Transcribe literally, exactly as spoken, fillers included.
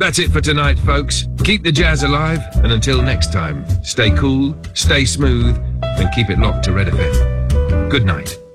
That's it for tonight, folks. Keep the jazz alive, and until next time, stay cool, stay smooth, and keep it locked to Red F M. Good night.